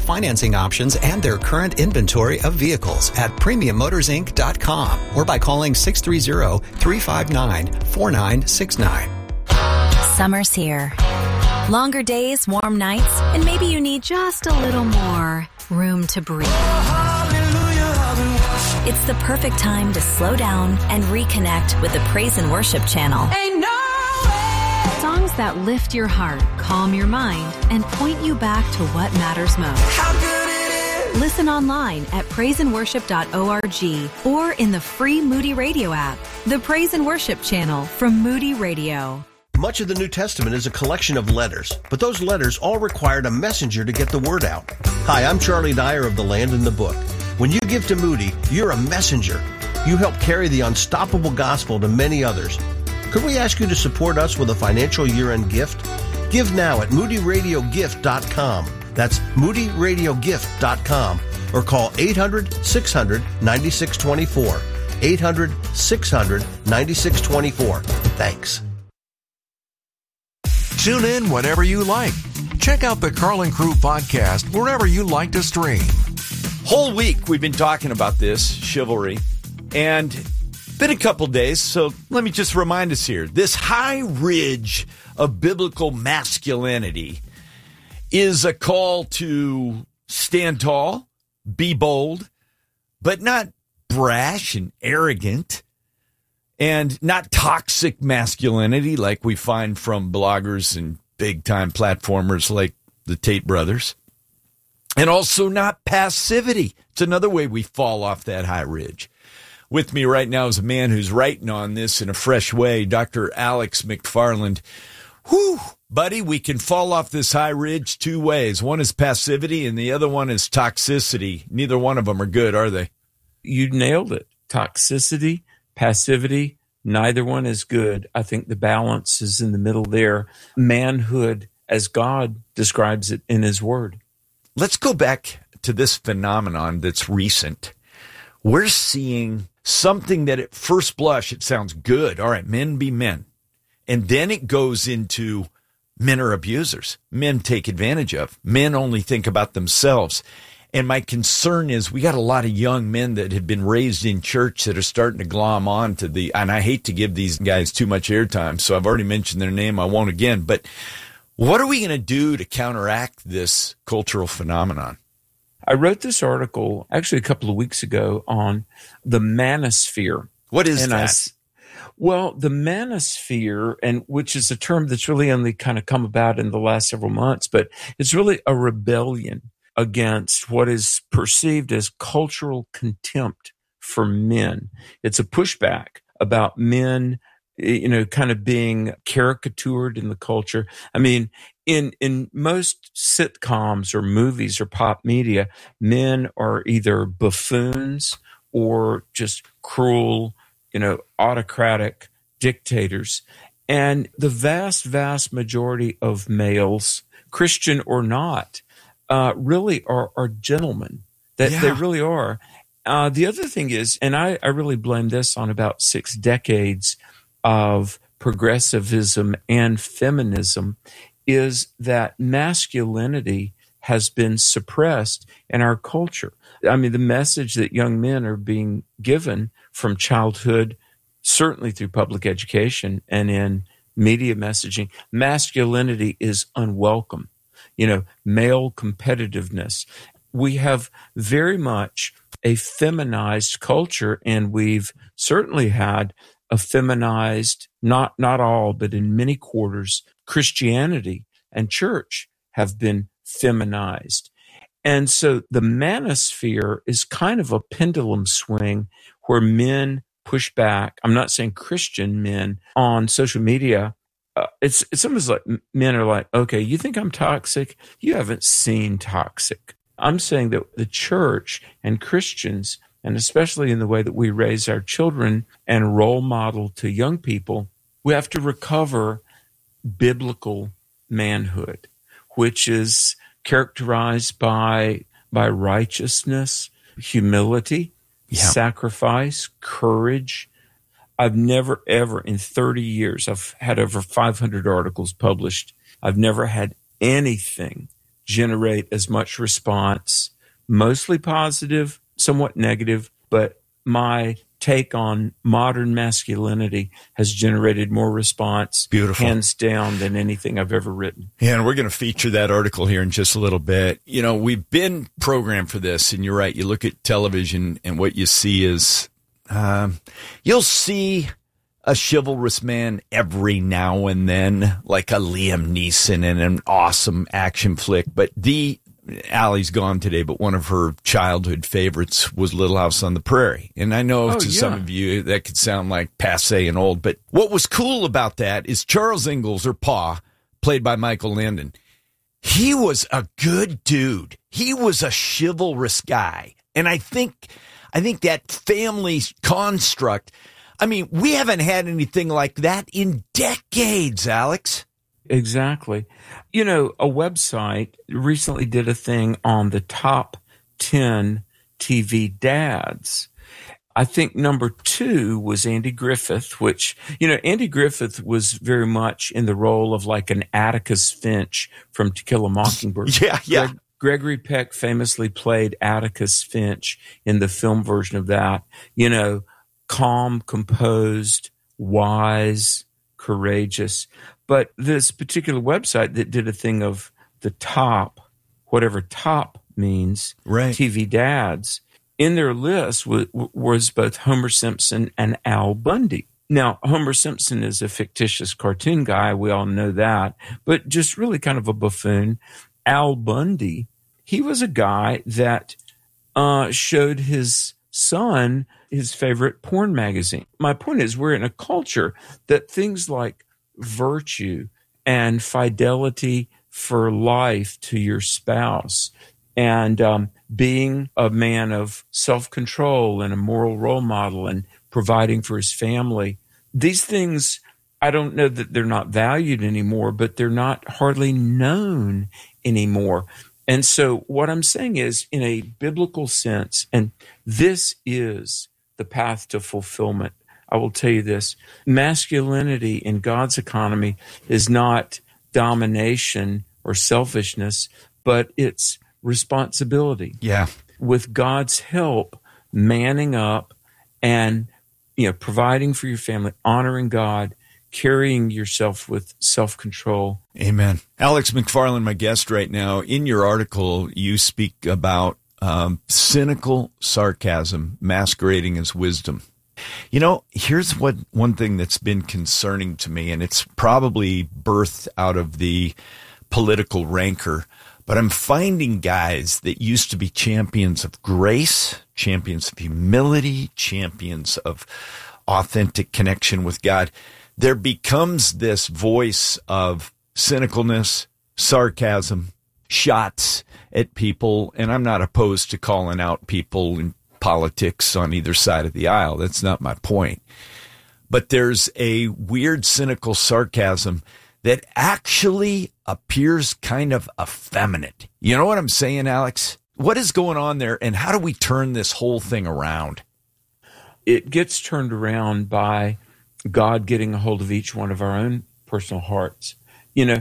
financing options and their current inventory of vehicles at PremiumMotorsInc.com or by calling 630-359-4969. Summer's here. Longer days, warm nights, and maybe you need just a little more room to breathe. It's the perfect time to slow down and reconnect with the Praise and Worship channel. Songs that lift your heart, calm your mind, and point you back to what matters most. Listen online at praiseandworship.org or in the free Moody Radio app. The Praise and Worship channel from Moody Radio. Much of the New Testament is a collection of letters, but those letters all required a messenger to get the word out. Hi, I'm Charlie Dyer of The Land and the Book. When you give to Moody, you're a messenger. You help carry the unstoppable gospel to many others. Could we ask you to support us with a financial year-end gift? Give now at moodyradiogift.com. That's moodyradiogift.com. Or call 800-600-9624. 800-600-9624. Thanks. Tune in whenever you like. Check out the Carlin Crew podcast wherever you like to stream. Whole week we've been talking about this, chivalry, and been a couple days, so let me just remind us here. This high ridge of biblical masculinity is a call to stand tall, be bold, but not brash and arrogant, and not toxic masculinity like we find from bloggers and big-time platformers like the Tate brothers. And also not passivity. It's another way we fall off that high ridge. With me right now is a man who's writing on this in a fresh way, Dr. Alex McFarland. Whew, buddy, we can fall off this high ridge two ways. One is passivity and the other one is toxicity. Neither one of them are good, are they? You nailed it. Toxicity, passivity, neither one is good. I think the balance is in the middle there. Manhood, as God describes it in his word. Let's go back to this phenomenon that's recent. We're seeing something that at first blush, it sounds good. All right, men be men. And then it goes into men are abusers. Men take advantage of. Men only think about themselves. And my concern is we got a lot of young men that have been raised in church that are starting to glom on to and I hate to give these guys too much airtime, so I've already mentioned their name. I won't again. But what are we going to do to counteract this cultural phenomenon? I wrote this article actually a couple of weeks ago on the manosphere. What is that? Well, the manosphere, and which is a term that's really only kind of come about in the last several months, but it's really a rebellion against what is perceived as cultural contempt for men. It's a pushback about men, kind of being caricatured in the culture. I mean, in most sitcoms or movies or pop media, men are either buffoons or just cruel, autocratic dictators. And the vast, vast majority of males, Christian or not, really are gentlemen. They really are. The other thing is, and I really blame this on about 6 decades of progressivism and feminism, is that masculinity has been suppressed in our culture. I mean, the message that young men are being given from childhood, certainly through public education and in media messaging, masculinity is unwelcome. Male competitiveness. We have very much a feminized culture, and we've certainly had a feminized, not all, but in many quarters, Christianity and church have been feminized. And so the manosphere is kind of a pendulum swing where men push back. I'm not saying Christian men on social media. It's almost like men are like, okay, you think I'm toxic? You haven't seen toxic. I'm saying that the church and Christians, and especially in the way that we raise our children and role model to young people, we have to recover biblical manhood, which is characterized by righteousness, humility, sacrifice, courage. I've never, ever, in 30 years, I've had over 500 articles published. I've never had anything generate as much response, mostly positive, somewhat negative, but my take on modern masculinity has generated more response, beautiful, hands down, than anything I've ever written. Yeah, and we're going to feature that article here in just a little bit. You know, we've been programmed for this, and you're right. You look at television, and what you see is you'll see a chivalrous man every now and then, like a Liam Neeson in an awesome action flick. But Allie's gone today, but one of her childhood favorites was Little House on the Prairie. And I know some of you that could sound like passé and old, but what was cool about that is Charles Ingalls, or Pa, played by Michael Landon, he was a good dude. He was a chivalrous guy. And I think that family construct, I mean, we haven't had anything like that in decades, Alex. Exactly. You know, a website recently did a thing on the top 10 TV dads. I think number 2 was Andy Griffith, which, you know, Andy Griffith was very much in the role of like an Atticus Finch from To Kill a Mockingbird. Yeah. Gregory Peck famously played Atticus Finch in the film version of that. You know, calm, composed, wise, courageous. But this particular website that did a thing of the top, whatever top means, right, TV dads, in their list was both Homer Simpson and Al Bundy. Now, Homer Simpson is a fictitious cartoon guy. We all know that. But just really kind of a buffoon. Al Bundy, he was a guy that showed his son his favorite porn magazine. My point is, we're in a culture that things like virtue and fidelity for life to your spouse and being a man of self-control and a moral role model and providing for his family. These things, I don't know that they're not valued anymore, but they're not hardly known anymore. And so what I'm saying is, in a biblical sense, and this is the path to fulfillment, I will tell you this, masculinity in God's economy is not domination or selfishness, but it's responsibility. Yeah. With God's help, manning up and, you know, providing for your family, honoring God, carrying yourself with self-control. Amen. Alex McFarland, my guest right now. In your article, you speak about cynical sarcasm masquerading as wisdom. You know, here's one thing that's been concerning to me, and it's probably birthed out of the political rancor, but I'm finding guys that used to be champions of grace, champions of humility, champions of authentic connection with God. There becomes this voice of cynicalness, sarcasm, shots at people, and I'm not opposed to calling out people in politics on either side of the aisle. That's not my point. But there's a weird cynical sarcasm that actually appears kind of effeminate. You know what I'm saying, Alex? What is going on there, and how do we turn this whole thing around? It gets turned around by God getting a hold of each one of our own personal hearts. You know,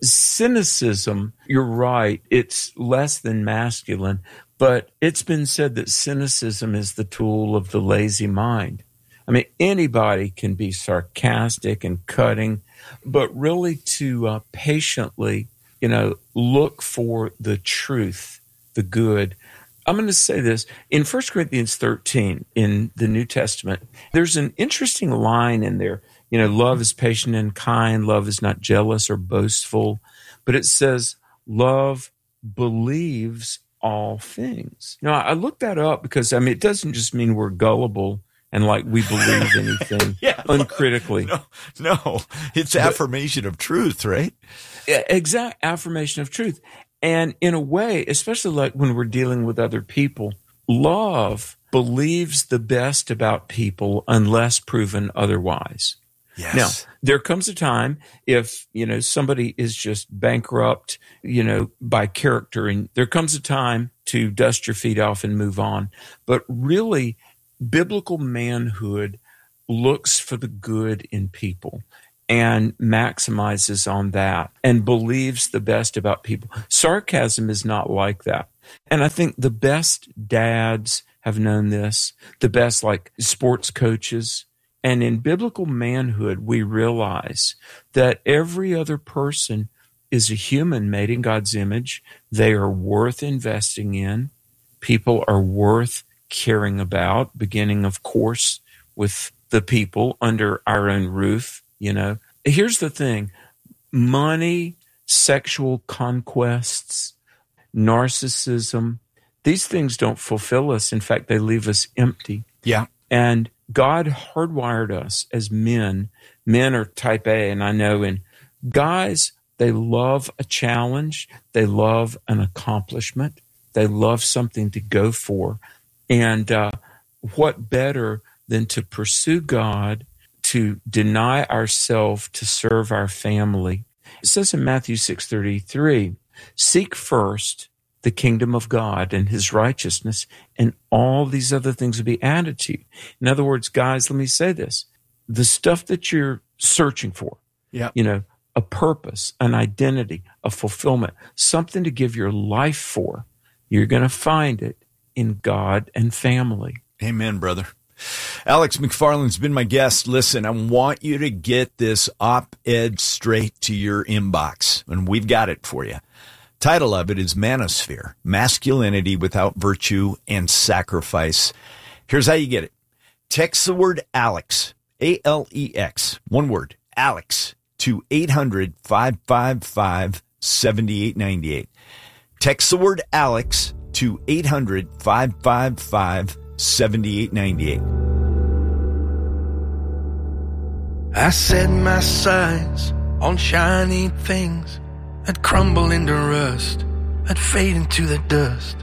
cynicism, you're right, it's less than masculine, but it's been said that cynicism is the tool of the lazy mind. I mean, anybody can be sarcastic and cutting, but really to patiently, you know, look for the truth, the good. I'm going to say this. In 1 Corinthians 13, in the New Testament, there's an interesting line in there. You know, love is patient and kind. Love is not jealous or boastful. But it says, love believes all things. Now, I looked that up because, I mean, it doesn't just mean we're gullible and like we believe anything uncritically. No, it's affirmation of truth, right? Exact affirmation of truth. And in a way, especially like when we're dealing with other people, love believes the best about people unless proven otherwise. Yes. Now, there comes a time if, you know, somebody is just bankrupt, you know, by character, and there comes a time to dust your feet off and move on. But really, biblical manhood looks for the good in people. and maximizes on that and believes the best about people. Sarcasm is not like that. And I think the best dads have known this, the best like sports coaches. And in biblical manhood, we realize that every other person is a human made in God's image. They are worth investing in. People are worth caring about, beginning, of course, with the people under our own roof. You know, here's the thing: money, sexual conquests, narcissism, these things don't fulfill us. In fact, they leave us empty. Yeah. And God hardwired us as men. Men are type A, and I know, and guys, they love a challenge. They love an accomplishment. They love something to go for. And what better than to pursue God, to deny ourselves to serve our family? It says in Matthew 6:33, seek first the kingdom of God and his righteousness, and all these other things will be added to you. In other words, guys, let me say this. The stuff that you're searching for, you know, a purpose, an identity, a fulfillment, something to give your life for, you're going to find it in God and family. Amen, brother. Alex McFarland's been my guest. Listen, I want you to get this op-ed straight to your inbox, and we've got it for you. Title of it is Manosphere, Masculinity Without Virtue and Sacrifice. Here's how you get it. Text the word Alex, A-L-E-X, one word, Alex, to 800-555-7898. Text the word Alex to 800-555-7898. I set my sights on shiny things that crumble into rust, that fade into the dust.